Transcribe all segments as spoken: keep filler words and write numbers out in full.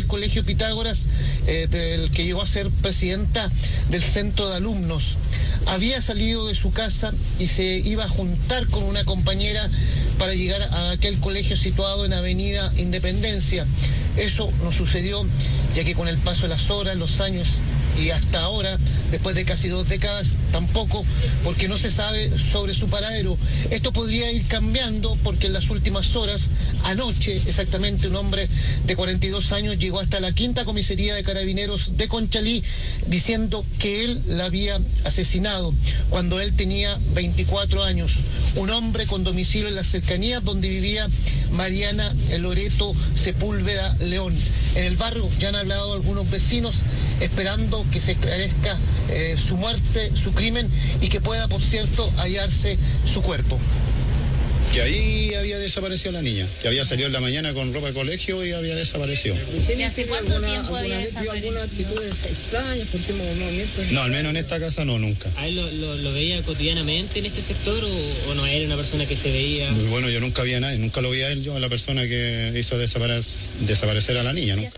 Colegio Pitágoras, eh, del que llegó a ser presidenta del centro de alumnos. Había salido de su casa y se iba a juntar con una compañera para llegar a aquel colegio situado en Avenida Independencia. Eso no sucedió, ya que con el paso de las horas, los años y hasta ahora, después de casi dos décadas, tampoco, porque no se sabe sobre su paradero. Esto podría ir cambiando porque en las últimas horas, anoche exactamente, un hombre de cuarenta y dos años llegó hasta la quinta comisaría de Carabineros de Conchalí diciendo que él la había asesinado cuando él tenía veinticuatro años. Un hombre con domicilio en las cercanías donde vivía Mariana Loreto Sepúlveda León. En el barrio ya han hablado algunos vecinos esperando que se esclarezca eh, su muerte, su crimen, y que pueda, por cierto, hallarse su cuerpo. Que ahí había desaparecido la niña, que había salido en la mañana con ropa de colegio y había desaparecido. ¿Y hace cuánto alguna, tiempo había desaparecido? ¿Alguna actitudes extrañas, por ejemplo, no, no, al menos en esta casa no, nunca. ¿A él lo, lo, lo veía cotidianamente en este sector o, o no era una persona que se veía? Muy bueno, yo nunca vi a nadie, nunca lo vi a él, yo a la persona que hizo desaparecer, desaparecer a la niña, ¿no?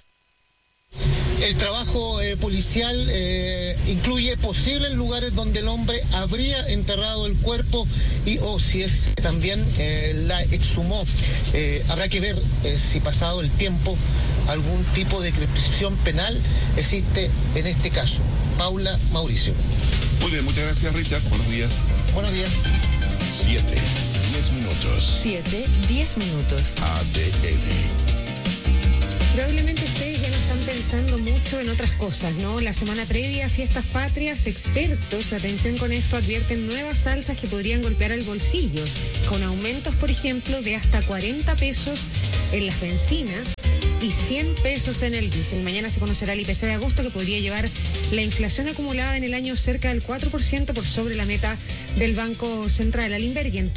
El trabajo eh, policial eh, incluye posibles lugares donde el hombre habría enterrado el cuerpo y o si es también eh, la exhumó. Eh, habrá que ver eh, si pasado el tiempo algún tipo de prescripción penal existe en este caso. Paula, Mauricio. Muy bien, muchas gracias, Richard. Buenos días. Buenos días. Siete, diez minutos. Siete, diez minutos. A D N. Probablemente ustedes ya no están pensando mucho en otras cosas, ¿no? La semana previa a Fiestas Patrias, expertos, atención con esto, advierten nuevas alzas que podrían golpear el bolsillo, con aumentos, por ejemplo, de hasta cuarenta pesos en las bencinas y cien pesos en el diésel. Mañana se conocerá el I P C de agosto, que podría llevar la inflación acumulada en el año cerca del cuatro por ciento, por sobre la meta del Banco Central. Alinbergen.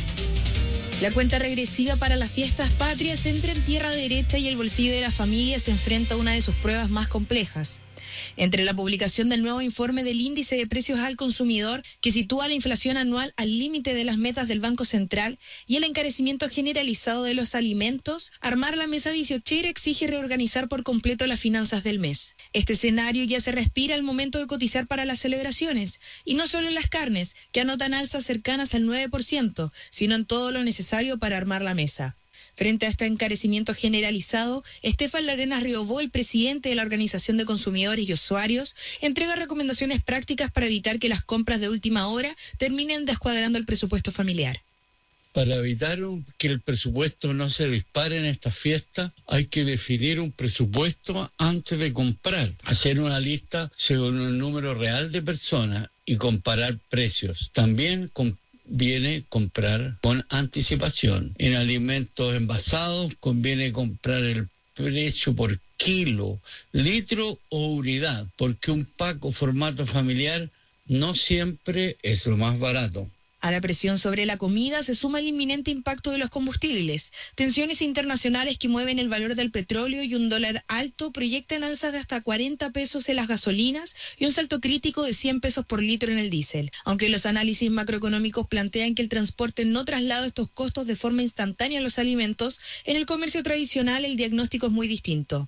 La cuenta regresiva para las fiestas patrias entra en tierra derecha y el bolsillo de las familias se enfrenta a una de sus pruebas más complejas. Entre la publicación del nuevo informe del índice de precios al consumidor, que sitúa la inflación anual al límite de las metas del Banco Central, y el encarecimiento generalizado de los alimentos, armar la mesa dieciochera exige reorganizar por completo las finanzas del mes. Este escenario ya se respira al momento de cotizar para las celebraciones, y no solo en las carnes, que anotan alzas cercanas al nueve por ciento, sino en todo lo necesario para armar la mesa. Frente a este encarecimiento generalizado, Estefan Larenas Riobó, el presidente de la Organización de Consumidores y Usuarios, entrega recomendaciones prácticas para evitar que las compras de última hora terminen descuadrando el presupuesto familiar. Para evitar que el presupuesto no se dispare en esta fiesta, hay que definir un presupuesto antes de comprar, hacer una lista según un número real de personas y comparar precios. También con Viene comprar con anticipación. En alimentos envasados conviene comprar el precio por kilo, litro o unidad, porque un pack o formato familiar no siempre es lo más barato. A la presión sobre la comida se suma el inminente impacto de los combustibles. Tensiones internacionales que mueven el valor del petróleo y un dólar alto proyectan alzas de hasta cuarenta pesos en las gasolinas y un salto crítico de cien pesos por litro en el diésel. Aunque los análisis macroeconómicos plantean que el transporte no traslada estos costos de forma instantánea a los alimentos, en el comercio tradicional el diagnóstico es muy distinto.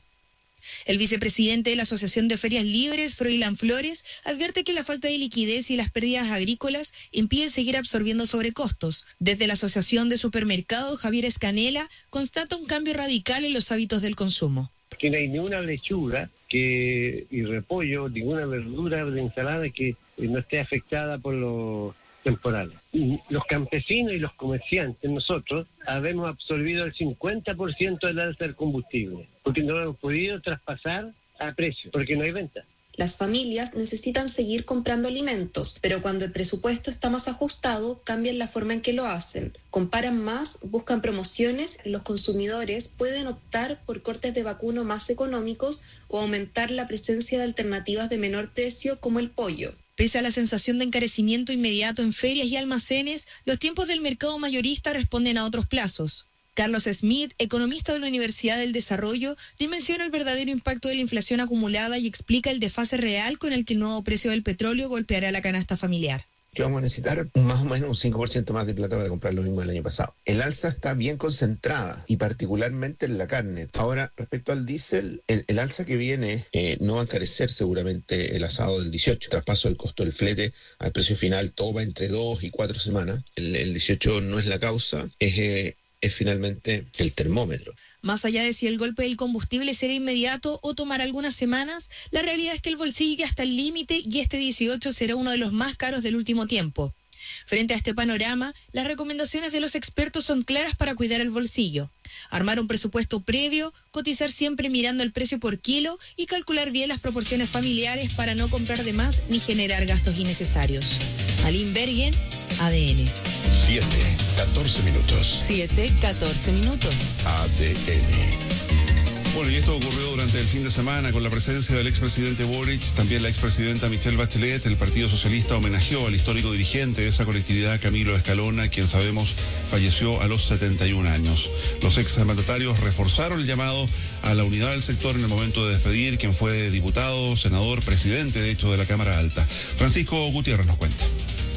El vicepresidente de la Asociación de Ferias Libres, Froilán Flores, advierte que la falta de liquidez y las pérdidas agrícolas impiden seguir absorbiendo sobrecostos. Desde la Asociación de Supermercados, Javier Escanela, constata un cambio radical en los hábitos del consumo. Que no hay ni una lechuga que, y repollo, ninguna verdura de ensalada que no esté afectada por los temporales. Y los campesinos y los comerciantes, nosotros, habemos absorbido el cincuenta por ciento del alza del combustible, porque no lo hemos podido traspasar a precio, porque no hay venta. Las familias necesitan seguir comprando alimentos, pero cuando el presupuesto está más ajustado, cambian la forma en que lo hacen. Comparan más, buscan promociones, los consumidores pueden optar por cortes de vacuno más económicos o aumentar la presencia de alternativas de menor precio como el pollo. Pese a la sensación de encarecimiento inmediato en ferias y almacenes, los tiempos del mercado mayorista responden a otros plazos. Carlos Smith, economista de la Universidad del Desarrollo, dimensiona el verdadero impacto de la inflación acumulada y explica el desfase real con el que el nuevo precio del petróleo golpeará la canasta familiar. que vamos a necesitar más o menos un cinco por ciento más de plata para comprar lo mismo del año pasado. El alza está bien concentrada y particularmente en la carne. Ahora, respecto al diésel, el, el alza que viene eh, no va a encarecer seguramente el asado del dieciocho. Traspaso del costo del flete al precio final, todo va entre dos y cuatro semanas. El, el dieciocho no es la causa, es, eh, es finalmente el termómetro. Más allá de si el golpe del combustible será inmediato o tomará algunas semanas, la realidad es que el bolsillo hasta el límite y este dieciocho será uno de los más caros del último tiempo. Frente a este panorama, las recomendaciones de los expertos son claras para cuidar el bolsillo. Armar un presupuesto previo, cotizar siempre mirando el precio por kilo y calcular bien las proporciones familiares para no comprar de más ni generar gastos innecesarios. Aline Bergen, A D N. siete, catorce minutos. siete, catorce minutos. A D N. Bueno, y esto ocurrió durante el fin de semana con la presencia del expresidente Boric, también la expresidenta Michelle Bachelet. El Partido Socialista homenajeó al histórico dirigente de esa colectividad, Camilo Escalona, quien sabemos falleció a los setenta y un años. Los exmandatarios reforzaron el llamado a la unidad del sector en el momento de despedir quien fue diputado, senador, presidente de hecho de la Cámara Alta. Francisco Gutiérrez nos cuenta.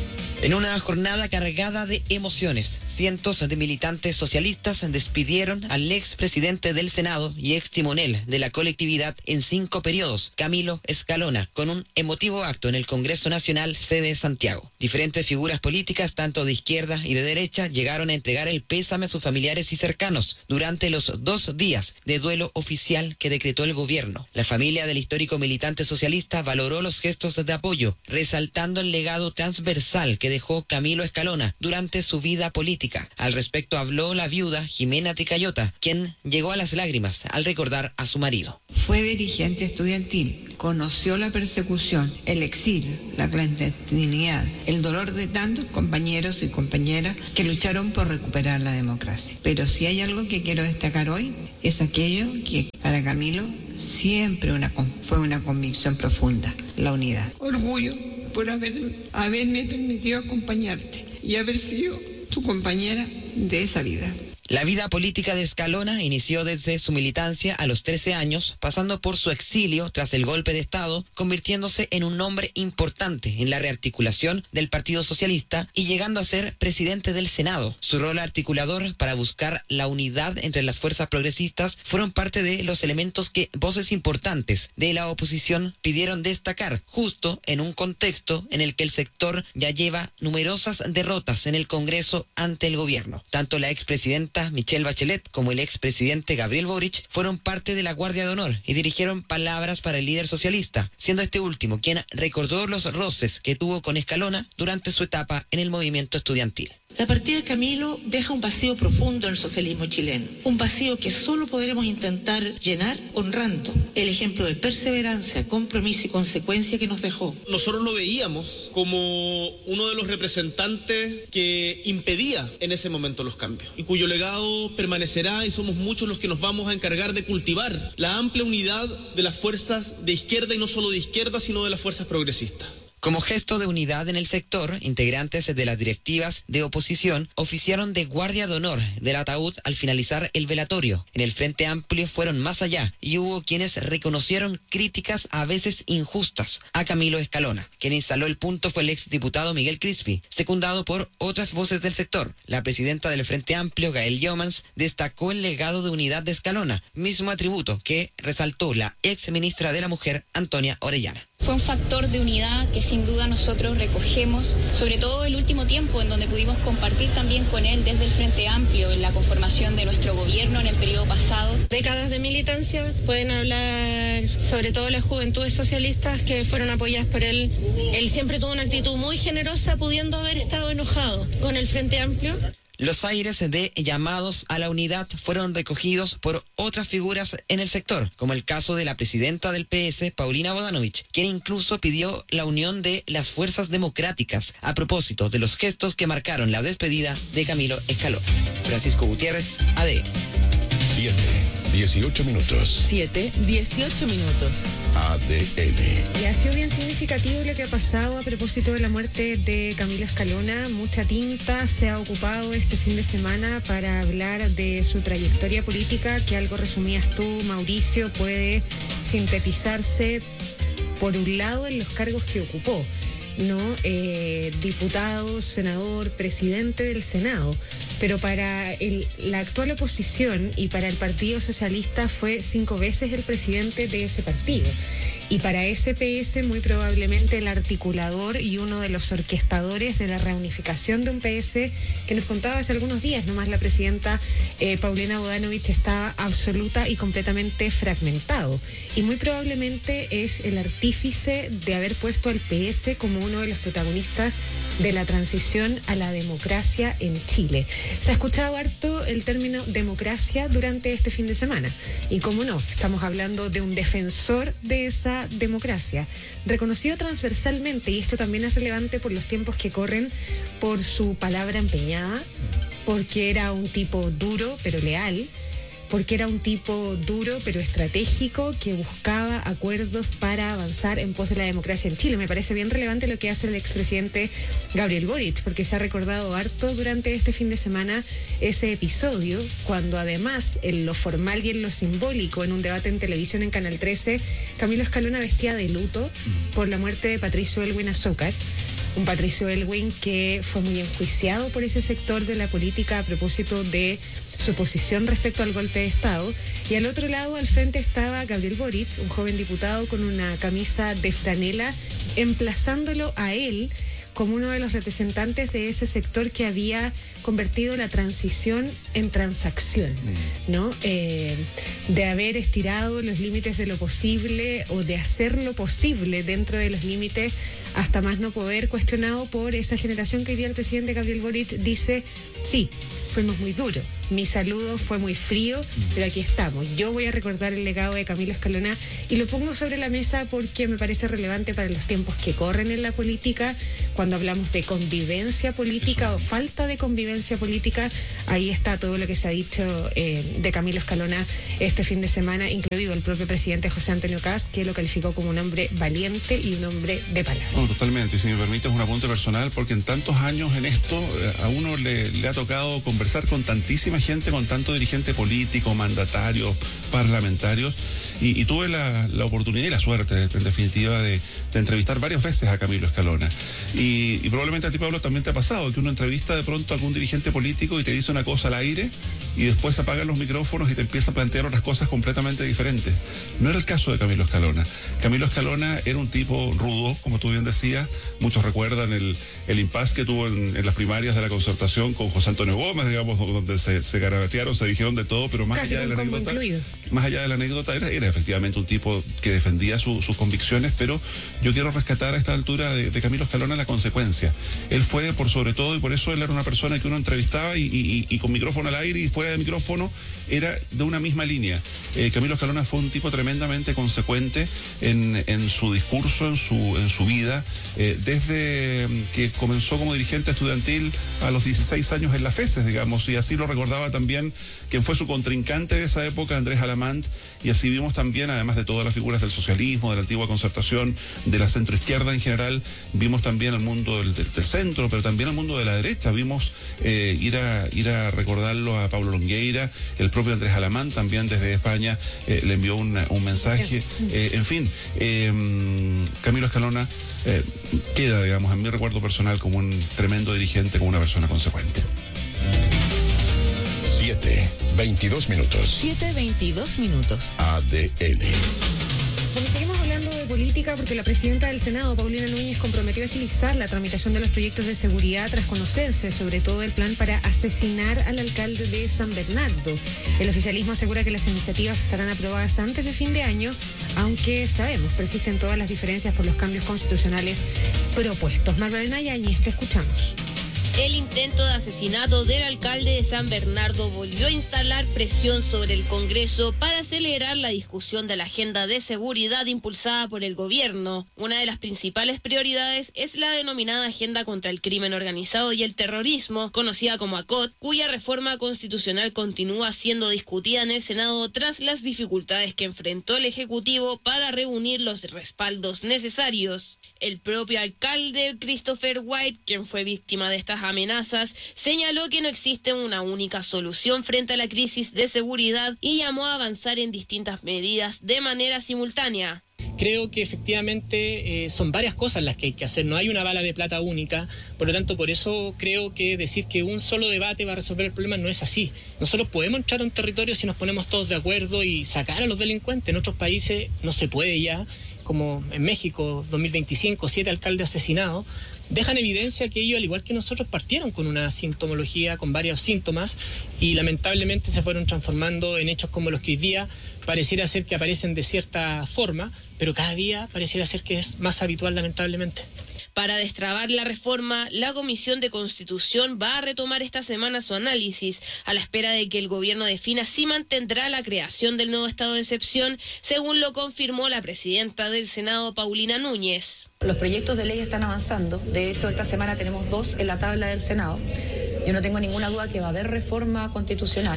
En una jornada cargada de emociones, cientos de militantes socialistas despidieron al expresidente del Senado y ex timonel de la colectividad en cinco periodos, Camilo Escalona, con un emotivo acto en el Congreso Nacional, sede Santiago. Diferentes figuras políticas, tanto de izquierda y de derecha, llegaron a entregar el pésame a sus familiares y cercanos durante los dos días de duelo oficial que decretó el gobierno. La familia del histórico militante socialista valoró los gestos de apoyo, resaltando el legado transversal que dejó Camilo Escalona durante su vida política. Al respecto habló la viuda Jimena Tricayota, quien llegó a las lágrimas al recordar a su marido. Fue dirigente estudiantil, conoció la persecución, el exilio, la clandestinidad, el dolor de tantos compañeros y compañeras que lucharon por recuperar la democracia. Pero si hay algo que quiero destacar hoy, es aquello que para Camilo siempre una, fue una convicción profunda, la unidad. Orgullo por haber, haberme permitido acompañarte y haber sido tu compañera de esa vida. La vida política de Escalona inició desde su militancia a los trece años, pasando por su exilio tras el golpe de Estado, convirtiéndose en un nombre importante en la rearticulación del Partido Socialista y llegando a ser presidente del Senado. Su rol articulador para buscar la unidad entre las fuerzas progresistas fueron parte de los elementos que voces importantes de la oposición pidieron destacar, justo en un contexto en el que el sector ya lleva numerosas derrotas en el Congreso ante el gobierno. Tanto la expresidenta Michelle Bachelet como el expresidente Gabriel Boric fueron parte de la Guardia de Honor y dirigieron palabras para el líder socialista, siendo este último quien recordó los roces que tuvo con Escalona durante su etapa en el movimiento estudiantil. La partida de Camilo deja un vacío profundo en el socialismo chileno, un vacío que solo podremos intentar llenar honrando el ejemplo de perseverancia, compromiso y consecuencia que nos dejó. Nosotros lo veíamos como uno de los representantes que impedía en ese momento los cambios y cuyo legado permanecerá, y somos muchos los que nos vamos a encargar de cultivar la amplia unidad de las fuerzas de izquierda, y no solo de izquierda, sino de las fuerzas progresistas. Como gesto de unidad en el sector, integrantes de las directivas de oposición oficiaron de guardia de honor del ataúd al finalizar el velatorio. En el Frente Amplio fueron más allá y hubo quienes reconocieron críticas a veces injustas a Camilo Escalona. Quien instaló el punto fue el exdiputado Miguel Crispi, secundado por otras voces del sector. La presidenta del Frente Amplio, Gael Yeomans, destacó el legado de unidad de Escalona, mismo atributo que resaltó la ex ministra de la Mujer, Antonia Orellana. Fue un factor de unidad que sin duda nosotros recogemos, sobre todo el último tiempo en donde pudimos compartir también con él desde el Frente Amplio en la conformación de nuestro gobierno en el periodo pasado. Décadas de militancia, pueden hablar sobre todo las juventudes socialistas que fueron apoyadas por él. Él siempre tuvo una actitud muy generosa, pudiendo haber estado enojado con el Frente Amplio. Los aires de llamados a la unidad fueron recogidos por otras figuras en el sector, como el caso de la presidenta del P S, Paulina Bodanovich, quien incluso pidió la unión de las fuerzas democráticas a propósito de los gestos que marcaron la despedida de Camilo Escalona. Francisco Gutiérrez, A D N. siete, dieciocho minutos. siete, dieciocho minutos. A D N. Y ha sido bien significativo lo que ha pasado a propósito de la muerte de Camilo Escalona. Mucha tinta se ha ocupado este fin de semana para hablar de su trayectoria política, que algo resumías tú, Mauricio, puede sintetizarse por un lado en los cargos que ocupó. ¿no? Eh, diputado, senador, presidente del Senado. Pero para el, la actual oposición y para el Partido Socialista fue cinco veces el presidente de ese partido. Y para S P S muy probablemente el articulador y uno de los orquestadores de la reunificación de un P S que nos contaba hace algunos días, nomás la presidenta eh, Paulina Bodanovich está absoluta y completamente fragmentado. Y muy probablemente es el artífice de haber puesto al P S como uno de los protagonistas de la transición a la democracia en Chile. Se ha escuchado harto el término democracia durante este fin de semana. Y cómo no, estamos hablando de un defensor de esa democracia, reconocido transversalmente, y esto también es relevante por los tiempos que corren, por su palabra empeñada, porque era un tipo duro pero leal, porque era un tipo duro pero estratégico que buscaba acuerdos para avanzar en pos de la democracia en Chile. Me parece bien relevante lo que hace el expresidente Gabriel Boric, porque se ha recordado harto durante este fin de semana ese episodio, cuando además en lo formal y en lo simbólico, en un debate en televisión en Canal trece, Camilo Escalona vestía de luto por la muerte de Patricio Elwin Azócar. Un Patricio Elwin que fue muy enjuiciado por ese sector de la política a propósito de su posición respecto al golpe de Estado. Y al otro lado, al frente, estaba Gabriel Boric, un joven diputado con una camisa de franela, emplazándolo a él como uno de los representantes de ese sector que había convertido la transición en transacción, ¿no? Eh, de haber estirado los límites de lo posible o de hacer lo posible dentro de los límites hasta más no poder, cuestionado por esa generación que hoy día el presidente Gabriel Boric dice, sí, fuimos muy duros, mi saludo fue muy frío, pero aquí estamos. Yo voy a recordar el legado de Camilo Escalona y lo pongo sobre la mesa porque me parece relevante para los tiempos que corren en la política. Cuando hablamos de convivencia política o falta de convivencia política, ahí está todo lo que se ha dicho eh, de Camilo Escalona este fin de semana, incluido el propio presidente José Antonio Kast, que lo calificó como un hombre valiente y un hombre de palabra. No, totalmente. Si me permites un apunte personal, porque en tantos años en esto eh, a uno le, le ha tocado conversar con tantísima gente, con tanto dirigente político, mandatarios, parlamentarios, y, y tuve la, la oportunidad y la suerte, en definitiva, de, de entrevistar varias veces a Camilo Escalona. Y, y probablemente a ti, Pablo, también te ha pasado que uno entrevista de pronto a algún dirigente político y te dice una cosa al aire y después se apagan los micrófonos y te empieza a plantear otras cosas completamente diferentes. No era el caso de Camilo Escalona. Camilo Escalona era un tipo rudo, como tú bien decías. Muchos recuerdan el, el impasse que tuvo en, en las primarias de la Concertación con José Antonio Gómez, digamos, donde se, se garabatearon, se dijeron de todo, pero más Casi allá de la anécdota, incluido. más allá de la anécdota, era, era efectivamente un tipo que defendía su, sus convicciones, pero yo quiero rescatar a esta altura de, de Camilo Escalona la consecuencia. Él fue por sobre todo, y por eso él era una persona que uno entrevistaba y, y, y con micrófono al aire y fuera de micrófono, era de una misma línea. Eh, Camilo Escalona fue un tipo tremendamente consecuente en, en su discurso, en su, en su vida, eh, desde que comenzó como dirigente estudiantil a los dieciséis años en la FESES, digamos, y así lo recordaba también quien fue su contrincante de esa época, Andrés Alamant, y así vimos también, además de todas las figuras del socialismo, de la antigua Concertación, de la centroizquierda en general, vimos también el mundo del, del, del centro, pero también el mundo de la derecha. Vimos eh, ir, a, ir a recordarlo a Pablo Longueira, el propio Andrés Alamant también desde España eh, le envió una, un mensaje. Eh, en fin, eh, Camilo Escalona eh, queda, digamos, en mi recuerdo personal como un tremendo dirigente, como una persona consecuente. siete, veintidós minutos. siete, veintidós minutos. A D N. Bueno, seguimos hablando de política porque la presidenta del Senado, Paulina Núñez, comprometió a agilizar la tramitación de los proyectos de seguridad tras conocerse sobre todo el plan para asesinar al alcalde de San Bernardo. El oficialismo asegura que las iniciativas estarán aprobadas antes de fin de año, aunque sabemos persisten todas las diferencias por los cambios constitucionales propuestos. Magdalena Yáñez, te escuchamos. El intento de asesinato del alcalde de San Bernardo volvió a instalar presión sobre el Congreso para acelerar la discusión de la agenda de seguridad impulsada por el gobierno. Una de las principales prioridades es la denominada Agenda contra el Crimen Organizado y el Terrorismo, conocida como ACOT, cuya reforma constitucional continúa siendo discutida en el Senado tras las dificultades que enfrentó el Ejecutivo para reunir los respaldos necesarios. El propio alcalde Christopher White, quien fue víctima de estas amenazas, señaló que no existe una única solución frente a la crisis de seguridad y llamó a avanzar en distintas medidas de manera simultánea. creo que efectivamente eh, son varias cosas las que hay que hacer, no hay una bala de plata única, por lo tanto por eso creo que decir que un solo debate va a resolver el problema no es así. Nosotros podemos entrar a un territorio si nos ponemos todos de acuerdo y sacar a los delincuentes. En otros países no se puede ya, como en México, dos mil veinticinco, siete alcaldes asesinados, dejan evidencia que ellos, al igual que nosotros, partieron con una sintomología, con varios síntomas, y lamentablemente se fueron transformando en hechos como los que hoy día pareciera ser que aparecen de cierta forma, pero cada día pareciera ser que es más habitual, lamentablemente. Para destrabar la reforma, la Comisión de Constitución va a retomar esta semana su análisis, a la espera de que el gobierno defina si mantendrá la creación del nuevo estado de excepción, según lo confirmó la presidenta del Senado, Paulina Núñez. Los proyectos de ley están avanzando. De hecho, esta semana tenemos dos en la tabla del Senado. Yo no tengo ninguna duda que va a haber reforma constitucional,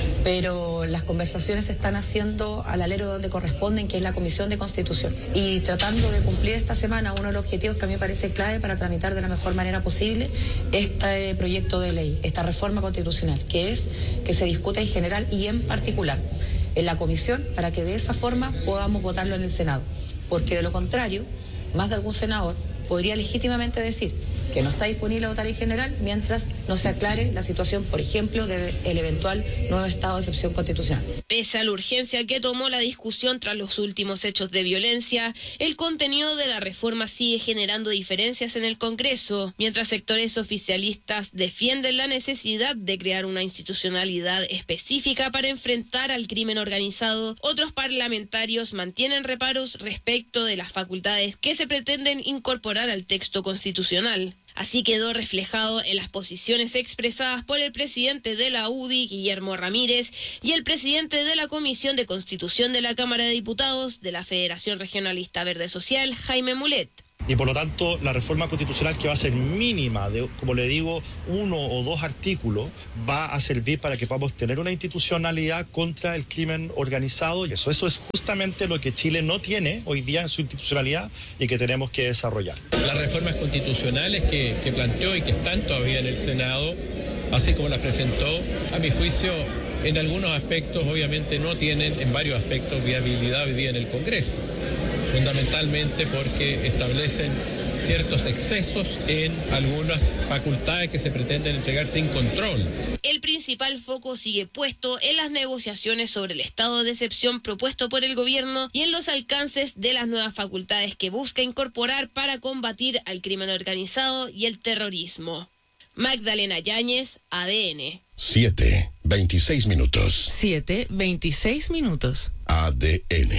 pero las conversaciones se están haciendo al alero donde corresponden, que es la Comisión de Constitución. Y tratando de cumplir esta semana uno de los objetivos que a mí me parece clave para tramitar de la mejor manera posible este proyecto de ley, esta reforma constitucional, que es que se discuta en general y en particular en la Comisión, para que de esa forma podamos votarlo en el Senado. Porque de lo contrario, más de algún senador podría legítimamente decir que no está disponible a votar en general mientras no se aclare la situación, por ejemplo, del eventual nuevo estado de excepción constitucional. Pese a la urgencia que tomó la discusión tras los últimos hechos de violencia, el contenido de la reforma sigue generando diferencias en el Congreso, mientras sectores oficialistas defienden la necesidad de crear una institucionalidad específica para enfrentar al crimen organizado. Otros parlamentarios mantienen reparos respecto de las facultades que se pretenden incorporar al texto constitucional. Así quedó reflejado en las posiciones expresadas por el presidente de la U D I, Guillermo Ramírez, y el presidente de la Comisión de Constitución de la Cámara de Diputados de la Federación Regionalista Verde Social, Jaime Mulet. Y por lo tanto, la reforma constitucional, que va a ser mínima, de, como le digo, uno o dos artículos, va a servir para que podamos tener una institucionalidad contra el crimen organizado. Y eso, eso es justamente lo que Chile no tiene hoy día en su institucionalidad y que tenemos que desarrollar. Las reformas constitucionales que, que planteó y que están todavía en el Senado, así como las presentó, a mi juicio, en algunos aspectos obviamente no tienen, en varios aspectos, viabilidad hoy día en el Congreso. Fundamentalmente porque establecen ciertos excesos en algunas facultades que se pretenden entregar sin control. El principal foco sigue puesto en las negociaciones sobre el estado de excepción propuesto por el gobierno y en los alcances de las nuevas facultades que busca incorporar para combatir al crimen organizado y el terrorismo. Magdalena Yáñez, A D N. siete, veintiséis minutos. siete, veintiséis minutos. A D N.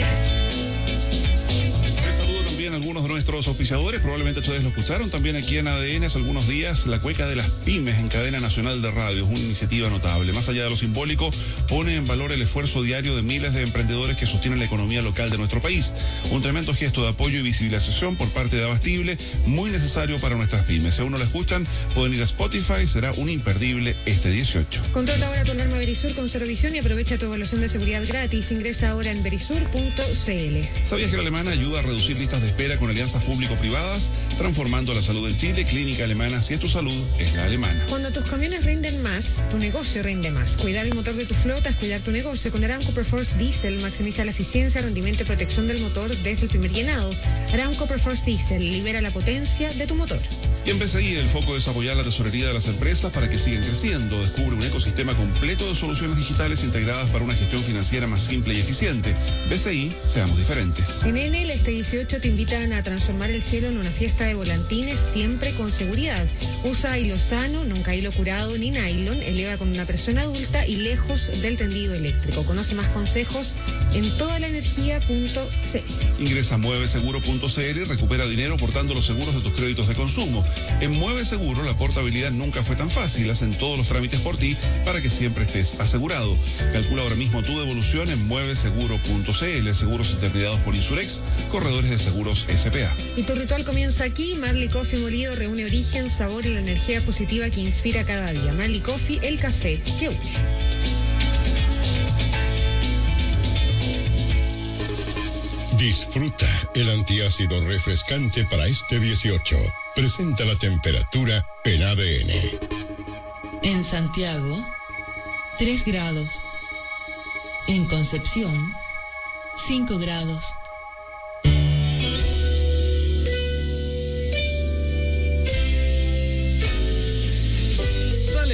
Algunos de nuestros auspiciadores, probablemente ustedes lo escucharon también aquí en A D N hace algunos días, la Cueca de las Pymes en Cadena Nacional de Radio, es una iniciativa notable. Más allá de lo simbólico, pone en valor el esfuerzo diario de miles de emprendedores que sostienen la economía local de nuestro país. Un tremendo gesto de apoyo y visibilización por parte de Abastible, muy necesario para nuestras pymes. Si aún no la escuchan, pueden ir a Spotify, será un imperdible este dieciocho. Contrata ahora tu alarma Verisur con cero visión y aprovecha tu evaluación de seguridad gratis. Ingresa ahora en verisur punto c l. ¿Sabías que la alemana ayuda a reducir listas de espera con alianzas público-privadas, transformando la salud en Chile? Clínica Alemana, si es tu salud, es la alemana. Cuando tus camiones rinden más, tu negocio rinde más. Cuidar el motor de tu flota es cuidar tu negocio. Con Aramco Perforce Diesel maximiza la eficiencia, rendimiento y protección del motor desde el primer llenado. Aramco Perforce Diesel libera la potencia de tu motor. Y en B C I el foco es apoyar la tesorería de las empresas para que sigan creciendo. Descubre un ecosistema completo de soluciones digitales integradas para una gestión financiera más simple y eficiente. B C I, seamos diferentes. En Enel este dieciocho te invitan a transformar el cielo en una fiesta de volantines, siempre con seguridad. Usa hilo sano, nunca hilo curado ni nylon, eleva con una persona adulta y lejos del tendido eléctrico. Conoce más consejos en toda la energía punto c. Ingresa a mueve seguro punto c l y recupera dinero portando los seguros de tus créditos de consumo. En Mueve Seguro la portabilidad nunca fue tan fácil, hacen todos los trámites por ti para que siempre estés asegurado. Calcula ahora mismo tu devolución en mueve seguro punto c l, seguros intermediados por Insurex, corredores de seguros S P A. Y tu ritual comienza aquí. Marley Coffee molido reúne origen, sabor y la energía positiva que inspira cada día. Marley Coffee, el café que une. Disfruta el antiácido refrescante para este dieciocho. Presenta la temperatura en A D N. En Santiago, tres grados. En Concepción, cinco grados.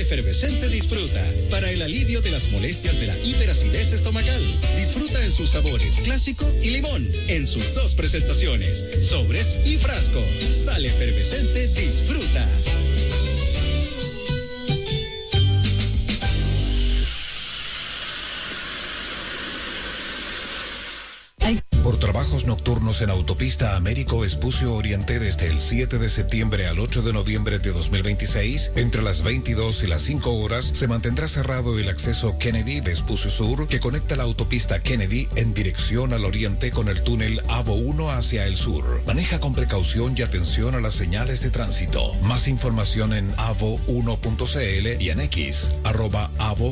Efervescente Disfruta, para el alivio de las molestias de la hiperacidez estomacal. Disfruta en sus sabores clásico y limón, en sus dos presentaciones, sobres y frasco. Sal Efervescente Disfruta. Por trabajos nocturnos en Autopista Américo Vespucio Oriente desde el siete de septiembre al ocho de noviembre de dos mil veintiséis, entre las veintidós y las cinco horas, se mantendrá cerrado el acceso Kennedy Vespucio Sur, que conecta la autopista Kennedy en dirección al oriente con el túnel AVO uno hacia el sur. Maneja con precaución y atención a las señales de tránsito. Más información en avo uno punto cl y en X, arroba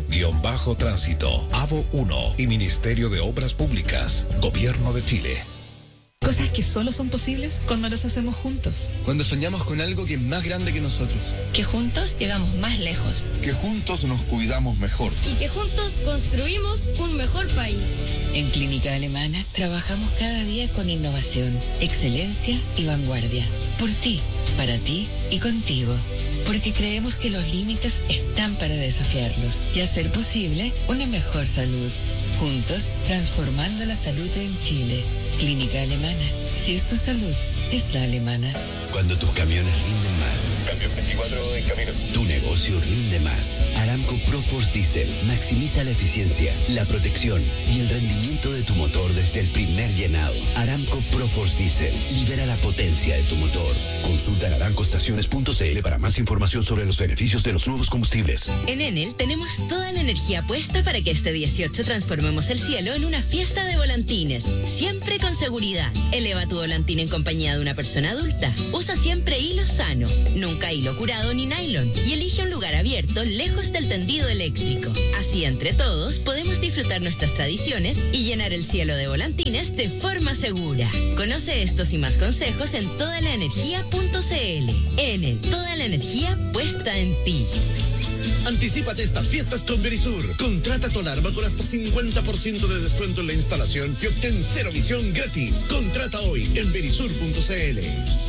avo-tránsito. AVO uno y Ministerio de Obras Públicas, Gobierno de Chile. Cosas que solo son posibles cuando las hacemos juntos. Cuando soñamos con algo que es más grande que nosotros. Que juntos llegamos más lejos. Que juntos nos cuidamos mejor. Y que juntos construimos un mejor país. En Clínica Alemana trabajamos cada día con innovación, excelencia y vanguardia. Por ti, para ti y contigo. Porque creemos que los límites están para desafiarlos y hacer posible una mejor salud. Juntos, transformando la salud en Chile. Clínica Alemana. Si es tu salud, es la alemana. Cuando tus camiones rinden más. Cambio veinticuatro en camino. Tu negocio rinde más. Aramco ProForce Diesel maximiza la eficiencia, la protección y el rendimiento de tu motor desde el primer llenado. Aramco ProForce Diesel libera la potencia de tu motor. Consulta en aramco estaciones punto cl para más información sobre los beneficios de los nuevos combustibles. En Enel tenemos toda la energía puesta para que este dieciocho transformemos el cielo en una fiesta de volantines. Siempre con seguridad. Eleva tu volantín en compañía de una persona adulta. Usa siempre hilo sano, nunca hilo curado ni nylon, y elige un lugar abierto lejos del tendido eléctrico. Así, entre todos, podemos disfrutar nuestras tradiciones y llenar el cielo de volantines de forma segura. Conoce estos y más consejos en toda la energía punto cl. Enel, toda la energía puesta en ti. Anticípate estas fiestas con Verisur. Contrata tu alarma con hasta cincuenta por ciento de descuento en la instalación y obtén cero visión gratis. Contrata hoy en verisur punto cl.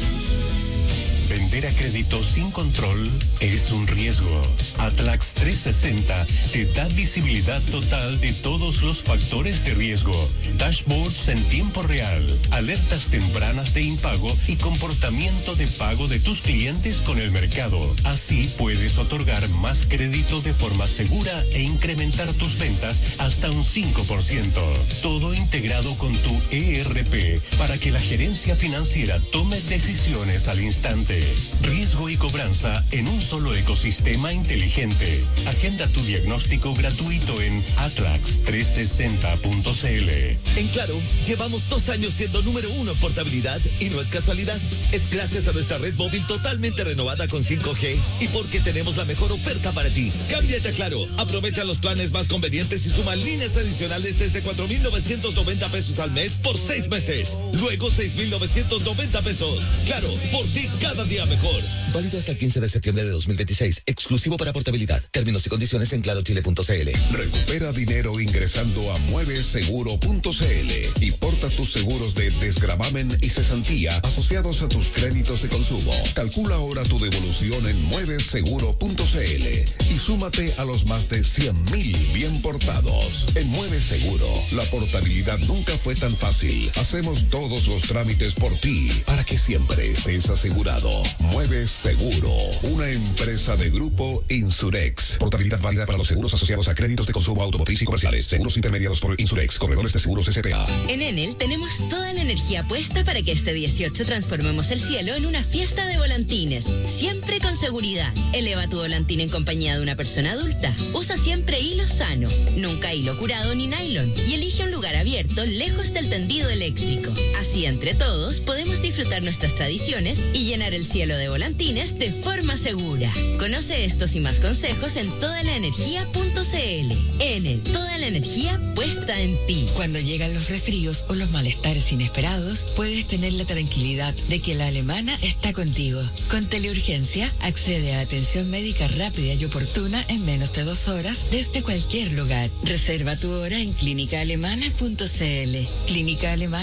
Vender a crédito sin control es un riesgo. Atlax trescientos sesenta te da visibilidad total de todos los factores de riesgo, dashboards en tiempo real, alertas tempranas de impago y comportamiento de pago de tus clientes con el mercado. Así puedes otorgar más crédito de forma segura e incrementar tus ventas hasta un cinco por ciento. Todo integrado con tu E R P para que la gerencia financiera tome decisiones al instante. Riesgo y cobranza en un solo ecosistema inteligente. Agenda tu diagnóstico gratuito en atlax trescientos sesenta punto cl. En Claro, llevamos dos años siendo número uno en portabilidad y no es casualidad. Es gracias a nuestra red móvil totalmente renovada con cinco G y porque tenemos la mejor oferta para ti. Cámbiate a Claro, aprovecha los planes más convenientes y suma líneas adicionales desde cuatro mil novecientos noventa pesos al mes por seis meses. Luego seis mil novecientos noventa pesos. Claro, por ti cada día mejor. Válido hasta el quince de septiembre de dos mil veintiséis. Exclusivo para portabilidad. Términos y condiciones en clarochile punto cl. Recupera dinero ingresando a mueve seguro punto cl y porta tus seguros de desgravamen y cesantía asociados a tus créditos de consumo. Calcula ahora tu devolución en mueve seguro punto cl y súmate a los más de cien mil bien portados. En Mueve Seguro, la portabilidad nunca fue tan fácil. Hacemos todos los trámites por ti para que siempre estés asegurado. Mueve Seguro, una empresa de Grupo Insurex. Portabilidad válida para los seguros asociados a créditos de consumo automotriz y comerciales. Seguros intermediados por Insurex, corredores de seguros S P A. En Enel tenemos toda la energía puesta para que este dieciocho transformemos el cielo en una fiesta de volantines. Siempre con seguridad. Eleva tu volantín en compañía de una persona adulta. Usa siempre hilo sano, nunca hilo curado ni nylon, y elige un lugar abierto lejos del tendido eléctrico. Así, entre todos, podemos disfrutar nuestras tradiciones y llenar el cielo de volantines de forma segura. Conoce estos y más consejos en toda la energía punto cl. Enel, toda la energía puesta en ti. Cuando llegan los resfríos o los malestares inesperados, puedes tener la tranquilidad de que la alemana está contigo. Con Teleurgencia, accede a atención médica rápida y oportuna en menos de dos horas desde cualquier lugar. Reserva tu hora en clínica alemana punto cl. Clínica Alemana.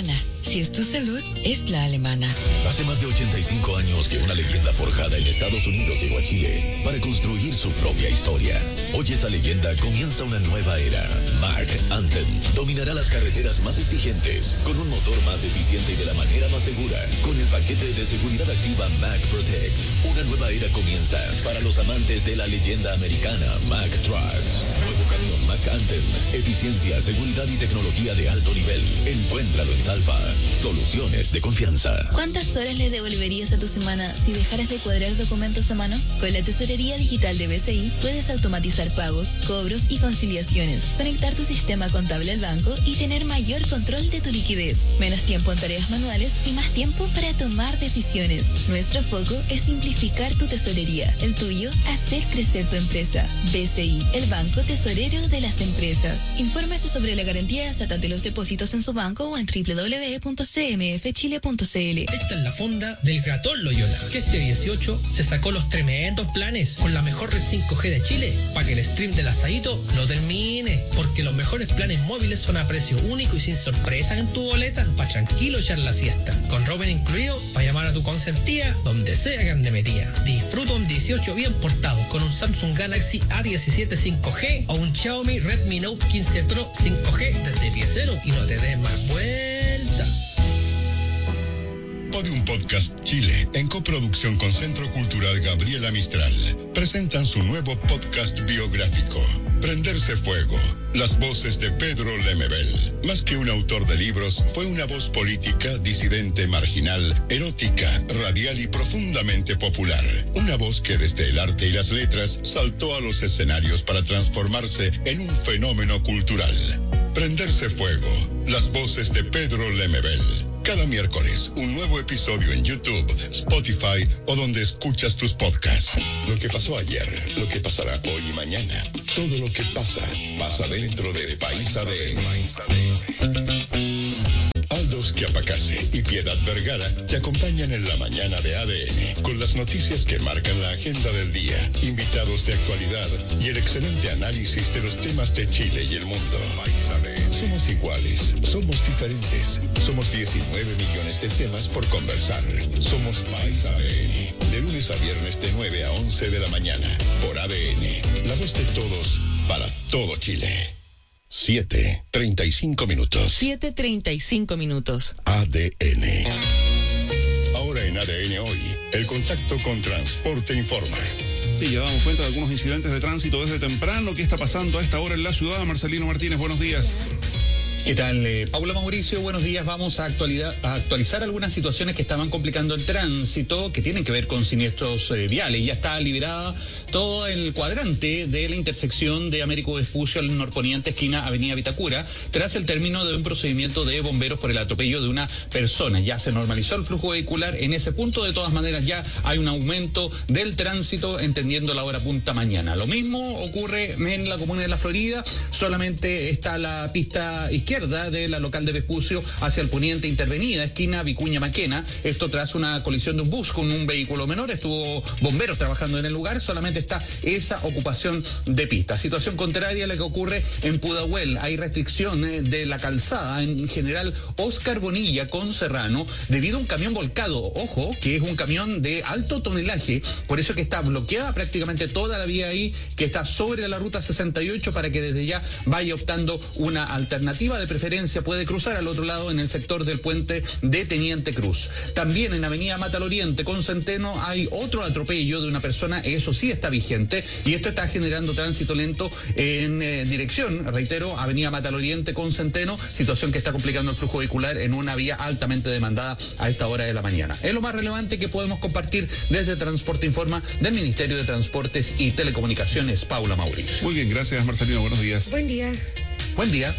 Si es tu salud, es la alemana. Hace más de ochenta y cinco años que una leyenda forjada en Estados Unidos llegó a Chile para construir su propia historia. Hoy esa leyenda comienza una nueva era. Mack Anthem dominará las carreteras más exigentes con un motor más eficiente y de la manera más segura. Con el paquete de seguridad activa Mack Protect, una nueva era comienza para los amantes de la leyenda americana Mack Trucks. Nuevo camión Mack Anthem, eficiencia, seguridad y tecnología de alto nivel. Encuéntralo en Salfa. Soluciones de confianza. ¿Cuántas horas le devolverías a tu semana si dejaras de cuadrar documentos a mano? Con la tesorería digital de B C I puedes automatizar pagos, cobros y conciliaciones, conectar tu sistema contable al banco y tener mayor control de tu liquidez. Menos tiempo en tareas manuales y más tiempo para tomar decisiones. Nuestro foco es simplificar tu tesorería. El tuyo, hacer crecer tu empresa. B C I, el banco tesorero de las empresas. Infórmese sobre la garantía estatal de los depósitos en su banco o en doble u doble u doble u punto c m f chile punto c l. Esta es la fonda del Gratón Loyola, que este dieciocho se sacó los tremendos planes con la mejor red cinco G de Chile, para que el stream del asadito no termine, porque los mejores planes móviles son a precio único y sin sorpresas en tu boleta, para tranquilo echar la siesta, con roaming incluido, para llamar a tu consentida donde sea que ande metida. Disfruta un dieciocho bien portado con un Samsung Galaxy A diecisiete cinco G o un Xiaomi Redmi Note quince Pro cinco G desde pie cero y no te des más vuelta. Podium Podcast Chile, en coproducción con Centro Cultural Gabriela Mistral, presentan su nuevo podcast biográfico, Prenderse Fuego, las voces de Pedro Lemebel. Más que un autor de libros, fue una voz política, disidente, marginal, erótica, radial y profundamente popular. Una voz que desde el arte y las letras saltó a los escenarios para transformarse en un fenómeno cultural. Prenderse Fuego, las voces de Pedro Lemebel. Cada miércoles, un nuevo episodio en YouTube, Spotify o donde escuchas tus podcasts. Lo que pasó ayer, lo que pasará hoy y mañana. Todo lo que pasa, pasa dentro de País A D N. Aldos Quiapacase y Piedad Vergara te acompañan en la mañana de A D N con las noticias que marcan la agenda del día, invitados de actualidad y el excelente análisis de los temas de Chile y el mundo. Somos iguales, somos diferentes, somos diecinueve millones de temas por conversar. Somos País A D N, de lunes a viernes de nueve a once de la mañana, por A D N, la voz de todos, para todo Chile. siete, treinta y cinco minutos. siete treinta y cinco minutos. A D N. Ahora en A D N Hoy, el contacto con Transporte Informa. Sí, ya damos cuenta de algunos incidentes de tránsito desde temprano. ¿Qué está pasando a esta hora en la ciudad? Marcelino Martínez, buenos días. ¿Qué tal, eh, Paula Mauricio? Buenos días. Vamos a, actualidad, a actualizar algunas situaciones que estaban complicando el tránsito, que tienen que ver con siniestros eh, viales. Ya está liberada todo el cuadrante de la intersección de Américo Vespucio al norponiente, esquina Avenida Vitacura, tras el término de un procedimiento de bomberos por el atropello de una persona. Ya se normalizó el flujo vehicular en ese punto. De todas maneras, ya hay un aumento del tránsito, entendiendo la hora punta mañana. Lo mismo ocurre en la comuna de La Florida. Solamente está la pista izquierda de la local de Vespucio hacia el poniente intervenida, esquina Vicuña Maquena. Esto tras una colisión de un bus con un vehículo menor. Estuvo bomberos trabajando en el lugar. Solamente está esa ocupación de pista. Situación contraria a la que ocurre en Pudahuel. Hay restricción de la calzada en general Oscar Bonilla con Serrano debido a un camión volcado. Ojo, que es un camión de alto tonelaje. Por eso que está bloqueada prácticamente toda la vía ahí, que está sobre la ruta sesenta y ocho, para que desde ya vaya optando una alternativa. De preferencia puede cruzar al otro lado en el sector del puente de Teniente Cruz. También en Avenida Mata al Oriente con Centeno hay otro atropello de una persona. Eso sí está vigente y esto está generando tránsito lento en eh, dirección, reitero, Avenida Mata al Oriente con Centeno, situación que está complicando el flujo vehicular en una vía altamente demandada a esta hora de la mañana. Es lo más relevante que podemos compartir desde Transporte Informa del Ministerio de Transportes y Telecomunicaciones. Paula Mauricio. Muy bien, gracias Marcelino, buenos días. Buen día. Buen día.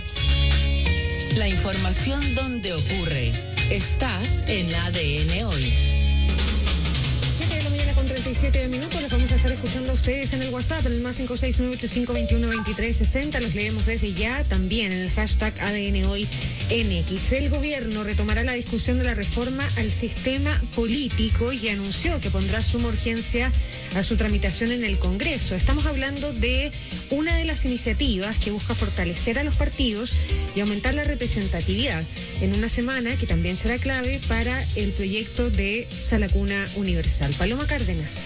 La información donde ocurre. Estás en A D N Hoy. siete de la mañana con treinta y siete minutos. Los vamos a estar escuchando a ustedes en el WhatsApp, en el más cinco seis nueve ocho cinco dos uno dos tres seis cero. Los leemos desde ya, también en el hashtag A D N Hoy N X. El gobierno retomará la discusión de la reforma al sistema político y anunció que pondrá suma urgencia a su tramitación en el Congreso. Estamos hablando de una de las iniciativas que busca fortalecer a los partidos y aumentar la representatividad en una semana que también será clave para el proyecto de Sala Cuna Universal. Paloma Cárdenas.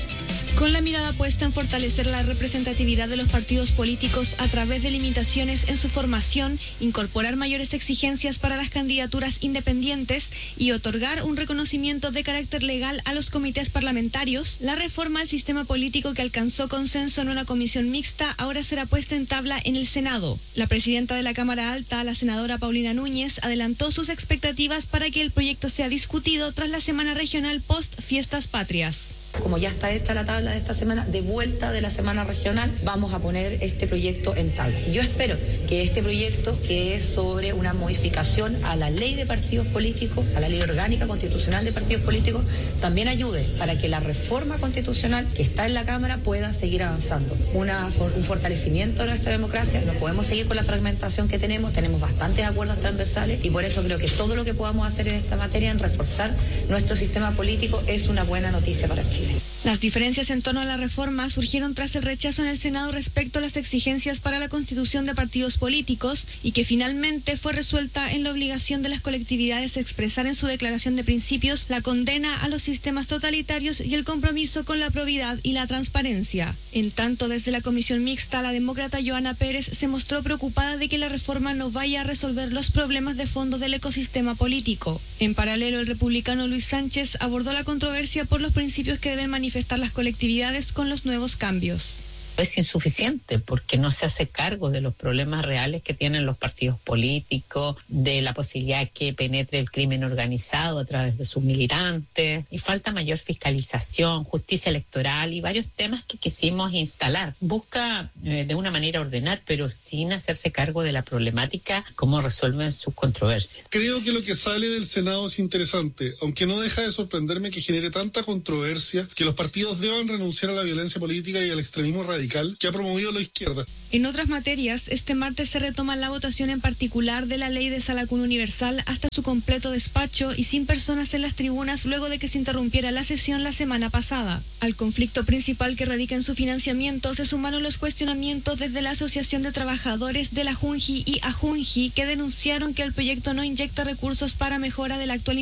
Con la mirada puesta en fortalecer la representatividad de los partidos políticos a través de limitaciones en su formación, incorporar mayores exigencias para las candidaturas independientes y otorgar un reconocimiento de carácter legal a los comités parlamentarios, la reforma al sistema político que alcanzó consenso en una comisión mixta ahora será puesta en tabla en el Senado. La presidenta de la Cámara Alta, la senadora Paulina Núñez, adelantó sus expectativas para que el proyecto sea discutido tras la semana regional post Fiestas Patrias. Como ya está hecha la tabla de esta semana, de vuelta de la semana regional, vamos a poner este proyecto en tabla. Yo espero que este proyecto, que es sobre una modificación a la ley de partidos políticos, a la ley orgánica constitucional de partidos políticos, también ayude para que la reforma constitucional que está en la Cámara pueda seguir avanzando. Una, un fortalecimiento de nuestra democracia. No podemos seguir con la fragmentación que tenemos, tenemos bastantes acuerdos transversales y por eso creo que todo lo que podamos hacer en esta materia, en reforzar nuestro sistema político, es una buena noticia para Chile. Las diferencias en torno a la reforma surgieron tras el rechazo en el Senado respecto a las exigencias para la constitución de partidos políticos y que finalmente fue resuelta en la obligación de las colectividades de expresar en su declaración de principios la condena a los sistemas totalitarios y el compromiso con la probidad y la transparencia. En tanto, desde la comisión mixta, la demócrata Joana Pérez se mostró preocupada de que la reforma no vaya a resolver los problemas de fondo del ecosistema político. En paralelo, el republicano Luis Sánchez abordó la controversia por los principios que deben manifestar las colectividades con los nuevos cambios. Es insuficiente porque no se hace cargo de los problemas reales que tienen los partidos políticos, de la posibilidad que penetre el crimen organizado a través de sus militantes, y falta mayor fiscalización, justicia electoral y varios temas que quisimos instalar. Busca eh, de una manera ordenar, pero sin hacerse cargo de la problemática, cómo resuelven sus controversias. Creo que lo que sale del Senado es interesante, aunque no deja de sorprenderme que genere tanta controversia que los partidos deban renunciar a la violencia política y al extremismo radical que ha promovido la izquierda. En otras materias, este martes se retoma la votación en particular de la ley de Sala Cuna Universal hasta su completo despacho y sin personas en las tribunas luego de que se interrumpiera la sesión la semana pasada. Al conflicto principal que radica en su financiamiento se sumaron los cuestionamientos desde la Asociación de Trabajadores de la Junji y Ajunji, que denunciaron que el proyecto no inyecta recursos para mejora de la actual